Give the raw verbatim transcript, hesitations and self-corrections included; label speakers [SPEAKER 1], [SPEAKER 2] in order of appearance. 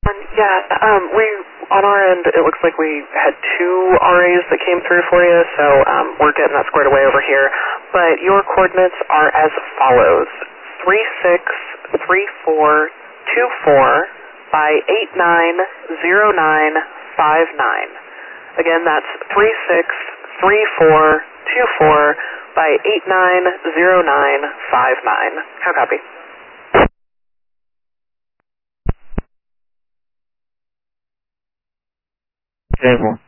[SPEAKER 1] Yeah, um, we, on our end, it looks like we had two R As that came through for you, so um, we're getting that squared away over here. But your coordinates are as follows: three six three four two four by eight nine zero nine five nine. Again, that's three six three four two four by eight nine zero nine five nine. How copy?
[SPEAKER 2] Table.